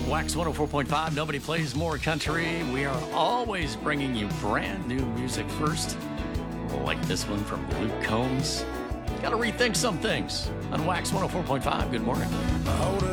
Wax 104.5, nobody plays more country. We are always bringing you brand new music first, like this one from Luke Combs. Got to rethink some things on Wax 104.5. Good morning.